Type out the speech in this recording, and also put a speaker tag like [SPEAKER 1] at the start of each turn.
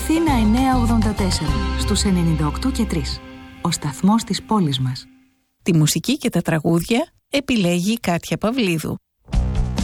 [SPEAKER 1] Αθήνα 984, στους 98 και 3. Ο σταθμός της πόλης μας.
[SPEAKER 2] Τη μουσική και τα τραγούδια επιλέγει η Κάτια Παυλίδου.